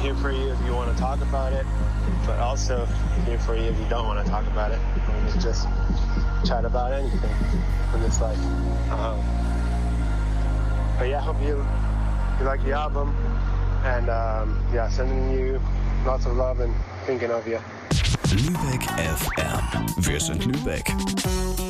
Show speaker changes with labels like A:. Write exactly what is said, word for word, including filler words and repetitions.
A: here for you if you want to talk about it, but also here for you if you don't want to talk about it. We can just chat about anything in this life. Um, but yeah, I hope you, you like the album, and um, yeah, sending you lots of love and thinking of you.
B: Lübeck F M. Wir sind Lübeck.